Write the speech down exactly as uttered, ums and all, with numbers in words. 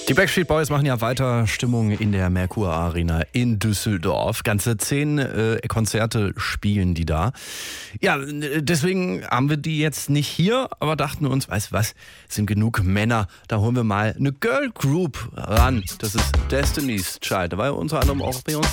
Die Backstreet Boys machen ja weiter Stimmung in der Merkur Arena in Düsseldorf. Ganze zehn äh, Konzerte spielen die da. Ja, deswegen haben wir die jetzt nicht hier, aber dachten uns, weißt du was, es sind genug Männer, da holen wir mal eine Girl Group ran. Das ist Destiny's Child. Da war ja unter anderem auch Beyoncé